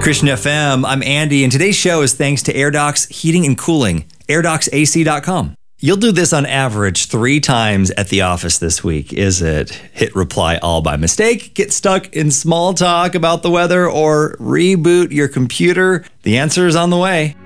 Christian FM, I'm Andy, and today's show is thanks to AirDocs Heating and Cooling, AirDocsAC.com. You'll do this on average 3 times at the office this week, is it? Hit reply all by mistake, get stuck in small talk about the weather, or reboot your computer? The answer is on the way.